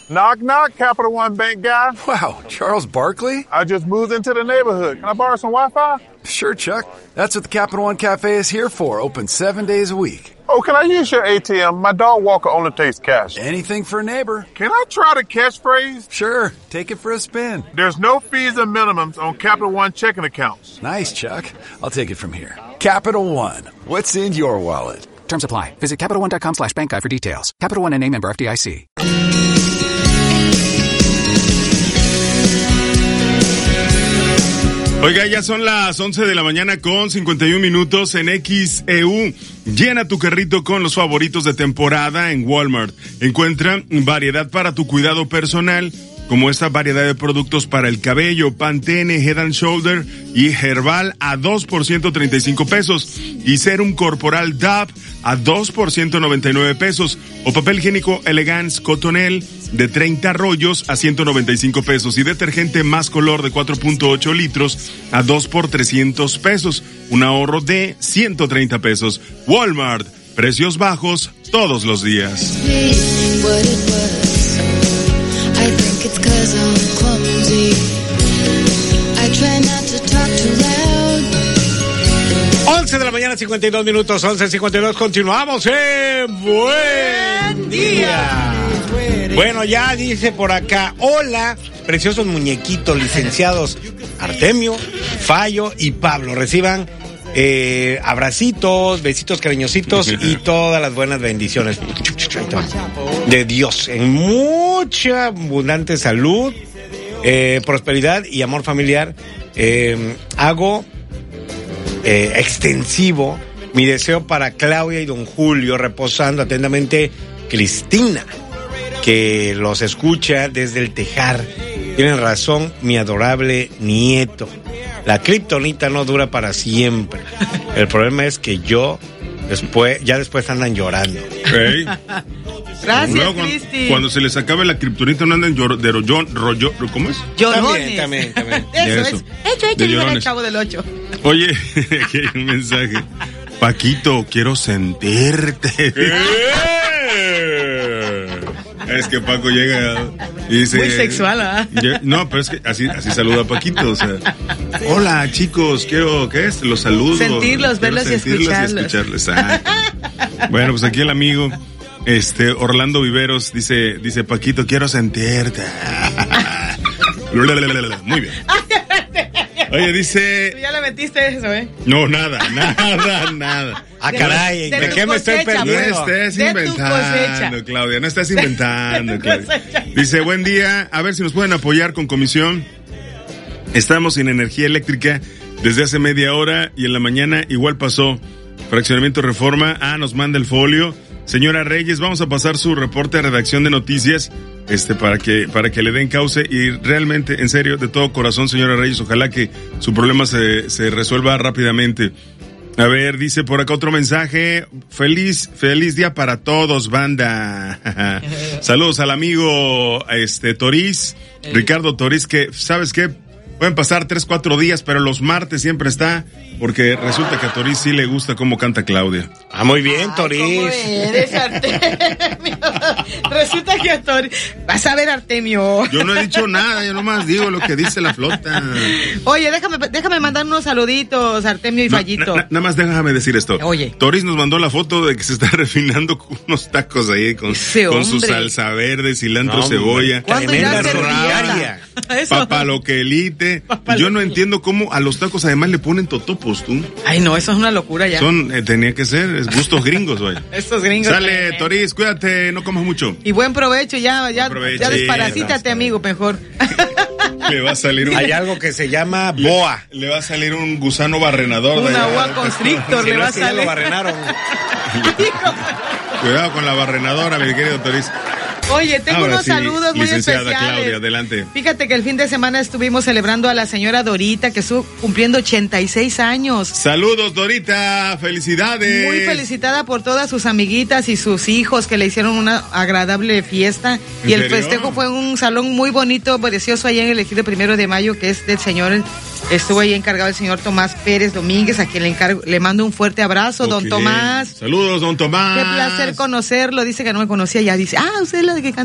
Knock, knock, Capital One Bank guy. Wow, Charles Barkley? I just moved into the neighborhood. Can I borrow some Wi-Fi? Sure, Chuck. That's what the Capital One Cafe is here for. Open 7 days a week. Oh, can I use your ATM? My dog walker only takes cash. Anything for a neighbor. Can I try the catchphrase? Sure, take it for a spin. There's no fees or minimums on Capital One checking accounts. Nice, Chuck. I'll take it from here. Capital One. What's in your wallet? Terms apply. Visit CapitalOne.com/bankguide for details. Capital One N.A. member FDIC. Oiga, ya son las 11 de la mañana con 51 minutos en XEU. Llena tu carrito con los favoritos de temporada en Walmart. Encuentra variedad para tu cuidado personal, como esta variedad de productos para el cabello, Pantene, Head and Shoulder y Herbal a 2 por 135 pesos. Y Serum Corporal Dove a 2 por 199 pesos. O papel higiénico Elegance Cotonel de 30 rollos a 195 pesos. Y detergente Más Color de 4.8 litros a 2 por 300 pesos. Un ahorro de 130 pesos. Walmart, precios bajos todos los días. It's 'cause I'm clumsy. I try not to talk too loud. 11 de la mañana, 52 minutos, 11:52, continuamos Buen Día. Bueno, ya dice por acá, hola, preciosos muñequitos licenciados Artemio, Fallo y Pablo, reciban abracitos, besitos cariñositos y todas las buenas bendiciones de Dios, en mucha abundante salud, prosperidad y amor familiar. Hago extensivo mi deseo para Claudia y don Julio, reposando atentamente Cristina, que los escucha desde el Tejar. Tienen razón, mi adorable nieto. La kriptonita no dura para siempre. El problema es que después andan llorando. Okay. Gracias, luego, Cristi. cuando se les acabe la kriptonita no andan rollo, ¿cómo es? Llorones. También. Eso es. Hecho, de dijo el llorones. Chavo del 8. Oye, aquí hay un mensaje. Paquito, quiero sentirte. Es que Paco llega y dice... Muy sexual, ¿ah? No, pero es que así saluda a Paquito, o sea... Hola, chicos, ¿qué es? Los saludos. Sentirlos, verlos y escucharlos. Bueno, pues aquí el amigo, Orlando Viveros, dice Paquito, quiero sentirte. Muy bien. Oye, dice... Tú ya le metiste eso, ¿eh? No, nada. Ah, caray, ¿de qué me estoy perdiendo? No estés inventando, Claudia, no estás inventando, Claudia. Dice, buen día, a ver si nos pueden apoyar con comisión. Estamos sin energía eléctrica desde hace media hora y en la mañana igual pasó. Fraccionamiento Reforma, nos manda el folio. Señora Reyes, vamos a pasar su reporte a redacción de noticias, para que le den cauce y realmente, en serio, de todo corazón, señora Reyes, ojalá que su problema se resuelva rápidamente. A ver, dice por acá otro mensaje. Feliz día para todos, banda. Saludos al amigo, Toriz, Ricardo Toriz, que, ¿sabes qué? Pueden pasar 3-4 días, pero los martes siempre está, porque resulta que a Toriz sí le gusta cómo canta Claudia. Muy bien, Toriz. ¿Cómo eres, Artemio? Resulta que a Toriz... Vas a ver, Artemio. Yo no he dicho nada, yo nomás digo lo que dice la flota. Oye, déjame mandar unos saluditos, Artemio y Fallito. Nada más déjame decir esto. Oye. Toriz nos mandó la foto de que se está refinando unos tacos ahí con su salsa verde, cilantro, cebolla. ¿Cuándo irá a ser dieta? Papaloquelite. Yo no entiendo cómo a los tacos además le ponen totopos, tú. Ay, no, eso es una locura ya. Tenía que ser, gustos gringos, vaya. Estos gringos. Sale, Toriz, cuídate, no comas mucho. Y buen provecho, ya desparasítate, amigo, mejor. Le va a salir Hay algo que se llama boa. Le va a salir un gusano barrenador. Una boa constrictor le va a salir. Lo barrenaron. Cuidado con la barrenadora, mi querido Toriz. Oye, tengo unos saludos muy licenciada especiales. Claudia, adelante. Fíjate que el fin de semana estuvimos celebrando a la señora Dorita, que estuvo cumpliendo 86 años. Saludos, Dorita, felicidades. Muy felicitada por todas sus amiguitas y sus hijos que le hicieron una agradable fiesta. Y el festejo fue en un salón muy bonito, precioso, allá en el Ejido 1 de Mayo, que es del señor... Estuvo ahí encargado el señor Tomás Pérez Domínguez, a quien le mando un fuerte abrazo, don Tomás. Saludos, don Tomás. Qué placer conocerlo, dice que no me conocía, ya dice, usted es la de que canta.